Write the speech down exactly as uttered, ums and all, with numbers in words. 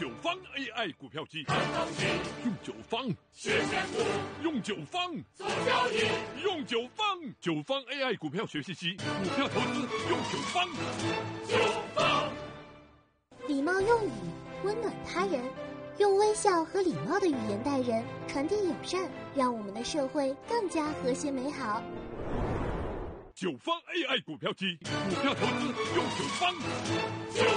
九方 A I 股票机，用九方学选股， 用九方做交易， 用九方九方 A I 股票学习机，股票投资用九方。 九方礼貌用语，温暖他人，用微笑和礼貌的语言待人，传递友善，让我们的社会更加和谐美好。 九方 A I 股票机，股票投资用九方。